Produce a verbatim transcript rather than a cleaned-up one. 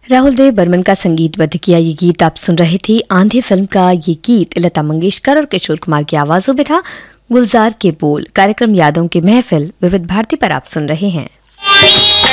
राहुल देव बर्मन का संगीतबद्ध किया ये गीत आप सुन रहे थे। आंधी फिल्म का ये गीत लता मंगेशकर और किशोर कुमार की आवाजों में था। गुलजार के बोल। कार्यक्रम यादों की महफिल विविध भारती पर आप सुन रहे हैं।